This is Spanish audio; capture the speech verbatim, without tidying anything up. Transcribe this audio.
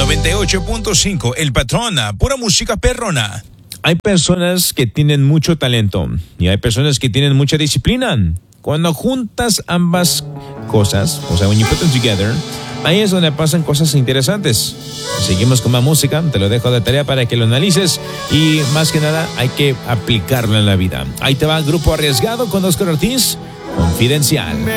noventa y ocho punto cinco, El Patrona, pura música perrona. Hay personas que tienen mucho talento y hay personas que tienen mucha disciplina. Cuando juntas ambas cosas, o sea, when you put them together, ahí es donde pasan cosas interesantes. Seguimos con más música, te lo dejo de tarea para que lo analices y más que nada hay que aplicarlo en la vida. Ahí te va Grupo Arriesgado con Óscar Ortiz, Confidencial.